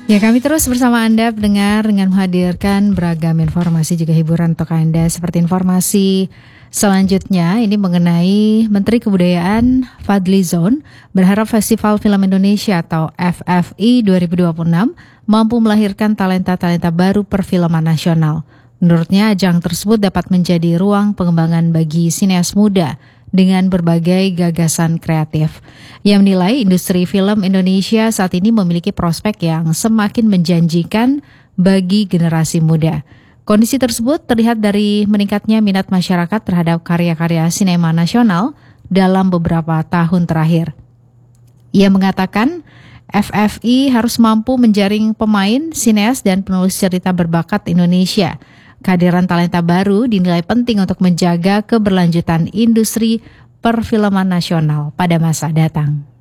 Ya, kami terus bersama Anda pendengar dengan menghadirkan beragam informasi juga hiburan untuk Anda. Seperti informasi selanjutnya ini mengenai Menteri Kebudayaan Fadly Zon berharap Festival Film Indonesia atau FFI 2026 mampu melahirkan talenta-talenta baru perfilman nasional. Menurutnya ajang tersebut dapat menjadi ruang pengembangan bagi sineas muda dengan berbagai gagasan kreatif. Ia menilai industri film Indonesia saat ini memiliki prospek yang semakin menjanjikan bagi generasi muda. Kondisi tersebut terlihat dari meningkatnya minat masyarakat terhadap karya-karya sinema nasional dalam beberapa tahun terakhir. Ia mengatakan FFI harus mampu menjaring pemain, sineas, dan penulis cerita berbakat Indonesia. Kehadiran talenta baru dinilai penting untuk menjaga keberlanjutan industri perfilman nasional pada masa datang.